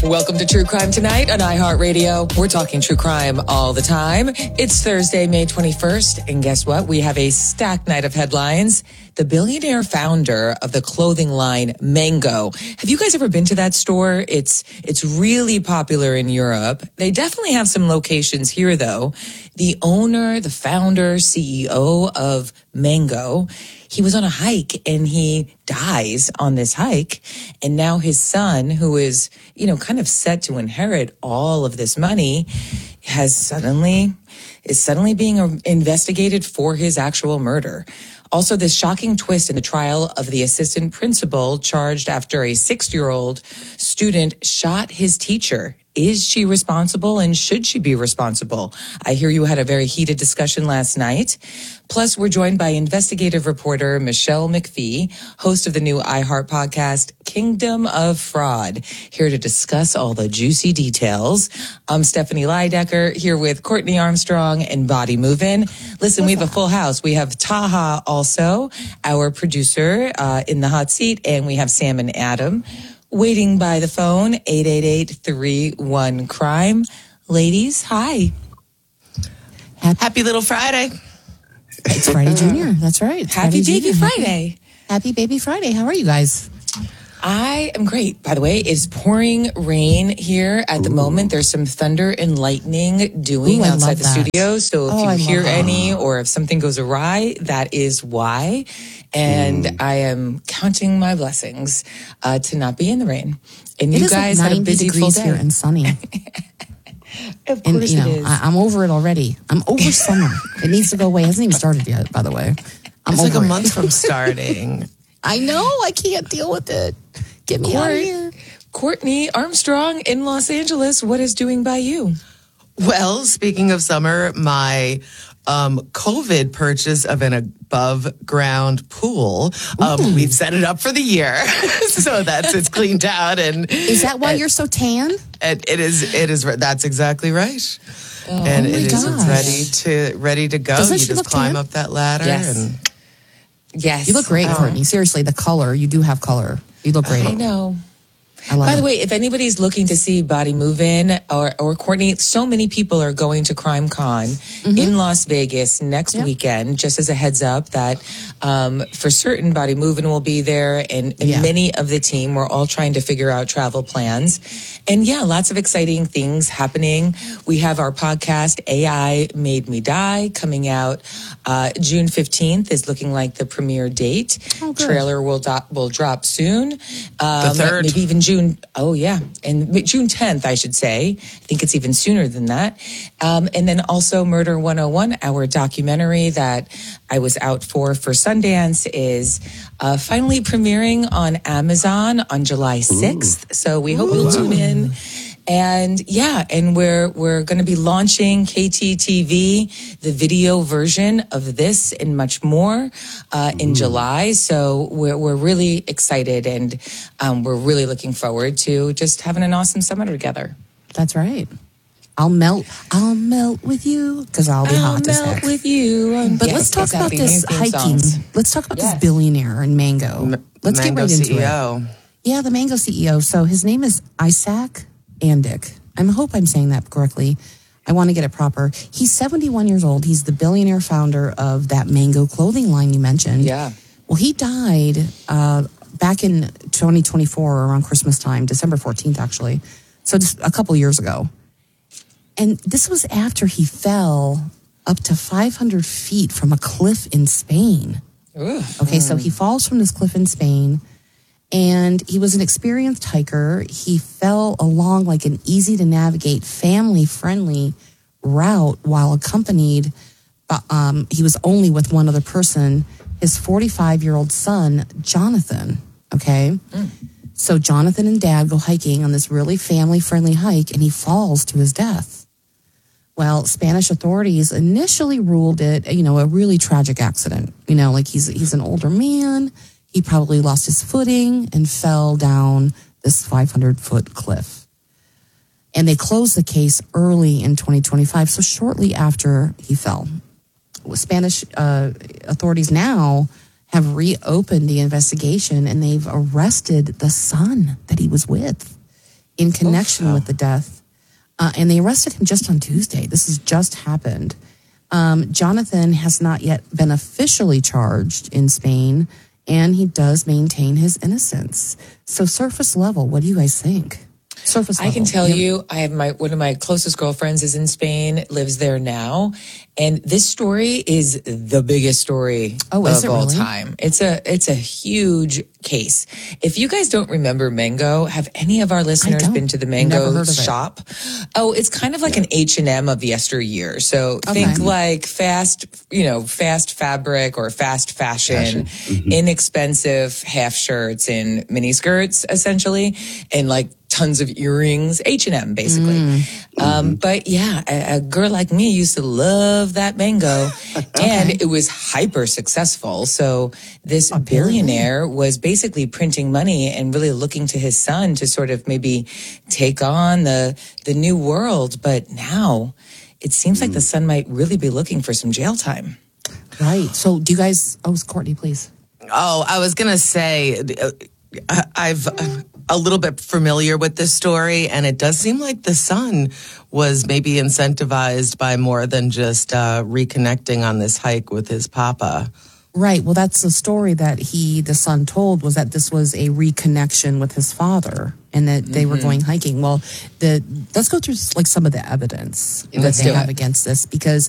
Welcome to True Crime Tonight on iHeartRadio. We're talking true crime all the time. It's Thursday, May 21st. And guess what? We have a stacked night of headlines. The billionaire founder of the clothing line Mango. Have you guys ever been to that store? It's really popular in Europe. They definitely have some locations here, though. The owner, the founder, CEO of Mango, he was on a hike and he dies on this hike. And now his son, who is, kind of set to inherit all of this money, is suddenly being investigated for his actual murder. Also, this shocking twist in the trial of the assistant principal charged after a 6-year-old student shot his teacher. Is she responsible and should she be responsible? I hear you had a very heated discussion last night. Plus, we're joined by investigative reporter Michelle McPhee, host of the new iHeart podcast, Kingdom of Fraud, here to discuss all the juicy details. I'm Stephanie Leidecker here with Courtney Armstrong and Body Movin'. Listen, we have a full house. We have Taha also, our producer in the hot seat, and we have Sam and Adam waiting by the phone, 888-31-CRIME. Ladies, hi. Happy little Friday. It's Friday Junior. That's right. It's Happy Friday Baby Junior. Friday. Happy Baby Friday. How are you guys? I am great. By the way, it's pouring rain here at the moment. There's some thunder and lightning doing outside the studio. So if you hear any or if something goes awry, that is why. And I am counting my blessings to not be in the rain. And you guys had a busy full day. Here and sunny. Of course it is. I'm over it already. I'm over summer. It needs to go away. It hasn't even started yet, by the way. It's like a month from starting. I know. I can't deal with it. Get me out of here. Courtney Armstrong in Los Angeles. What is doing by you? Well, speaking of summer, my COVID purchase of an above-ground pool, we've set it up for the year, so it's cleaned out. And is that why you're so tan? It is. That's exactly right. And it is ready to go. Doesn't you just climb up that ladder. Yes. Yes. You look great, Courtney. Seriously, the color. You do have color. You look great. I know. By the way, if anybody's looking to see Body Movin' or Courtney, so many people are going to Crime Con in Las Vegas next weekend. Just as a heads up that for certain Body Movin' will be there and many of the team. We're all trying to figure out travel plans. And lots of exciting things happening. We have our podcast, AI Made Me Die, coming out June 15th is looking like the premiere date. Trailer will drop soon. The 3rd. Maybe even June. Oh, yeah. And June 10th, I should say. I think it's even sooner than that. And then also Murder 101, our documentary that I was out for Sundance, is finally premiering on Amazon on July 6th. So we hope you'll tune in. And we're going to be launching KTTV, the video version of this and much more in July. So we're really excited and we're really looking forward to just having an awesome summer together. That's right. I'll melt with you because I'll be hot as heck. I'll melt with you. But let's talk about this hiking. Let's talk about this billionaire in Mango. Let's get right into it. Yeah, the Mango CEO. So his name is Isaac Andick. I hope I'm saying that correctly. I want to get it proper. He's 71 years old. He's the billionaire founder of that Mango clothing line you mentioned. Yeah. Well, he died back in 2024 around Christmas time, December 14th, actually. So just a couple years ago. And this was after he fell up to 500 feet from a cliff in Spain. Okay, so he falls from this cliff in Spain. And he was an experienced hiker. He fell along like an easy to navigate, family friendly route while accompanied. He was only with one other person, his 45-year-old son, Jonathan. Okay. So Jonathan and Dad go hiking on this really family friendly hike and he falls to his death. Well, Spanish authorities initially ruled it, a really tragic accident. Like he's an older man. He probably lost his footing and fell down this 500-foot cliff. And they closed the case early in 2025, so shortly after he fell. Spanish authorities now have reopened the investigation and they've arrested the son that he was with. in connection with the death. And they arrested him just on Tuesday. This has just happened. Jonathan has not yet been officially charged in Spain, and he does maintain his innocence. So surface level, what do you guys think? Surface level. I can tell you, I have one of my closest girlfriends is in Spain, lives there now, and this story is the biggest story of all time. It's a huge case. If you guys don't remember Mango, have any of our listeners been to the Mango shop? Oh, it's kind of like an H&M of yesteryear. So think like fast fabric or fast fashion. Inexpensive half shirts and mini skirts, essentially, and like tons of earrings, H&M basically. But yeah, a girl like me used to love that Mango, and it was hyper successful. So this billionaire was basically printing money and really looking to his son to sort of maybe take on the new world. But now it seems like the son might really be looking for some jail time. Right. So do you guys, Courtney, please. Oh, I was going to say, I've a little bit familiar with this story, and it does seem like the son was maybe incentivized by more than just reconnecting on this hike with his papa. Right. Well, that's the story that the son told, was that this was a reconnection with his father and that they were going hiking. Well, let's go through like some of the evidence that they have against this, because